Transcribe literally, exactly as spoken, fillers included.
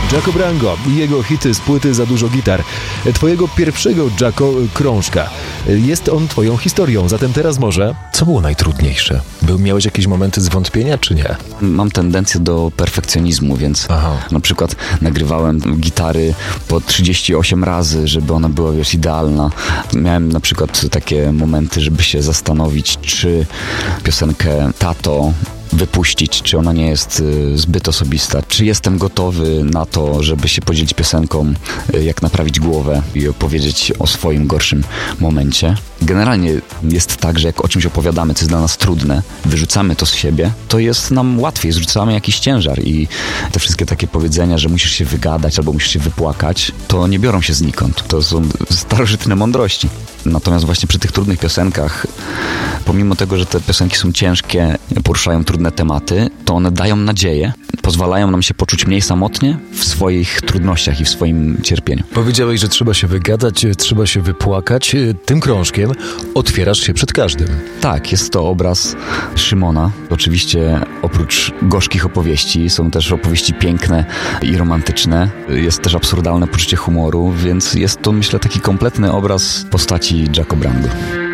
Jacko Brango i jego hity z płyty Za dużo gitar. Twojego pierwszego Jacko krążka. Jest on twoją historią, zatem teraz może... Co było najtrudniejsze? Był, miałeś jakieś momenty zwątpienia, czy nie? Mam tendencję do perfekcjonizmu, więc Aha. na przykład nagrywałem gitary po trzydzieści osiem razy, żeby ona była, wiesz, idealna. Miałem na przykład takie momenty, żeby się zastanowić, czy piosenkę Tato wypuścić, czy ona nie jest y, zbyt osobista, czy jestem gotowy na to, żeby się podzielić piosenką, y, jak naprawić głowę i opowiedzieć o swoim gorszym momencie. Generalnie jest tak, że jak o czymś opowiadamy, co jest dla nas trudne, wyrzucamy to z siebie, to jest nam łatwiej, zrzucamy jakiś ciężar i te wszystkie takie powiedzenia, że musisz się wygadać albo musisz się wypłakać, to nie biorą się znikąd. To są starożytne mądrości. Natomiast właśnie przy tych trudnych piosenkach, pomimo tego, że te piosenki są ciężkie, poruszają trudne tematy, to one dają nadzieję, pozwalają nam się poczuć mniej samotnie w swoich trudnościach i w swoim cierpieniu. Powiedziałeś, że trzeba się wygadać, trzeba się wypłakać. Tym krążkiem otwierasz się przed każdym. Tak, jest to obraz Szymona. Oczywiście oprócz gorzkich opowieści są też opowieści piękne i romantyczne. Jest też absurdalne poczucie humoru, więc jest to, myślę, taki kompletny obraz postaci Jacko Brango.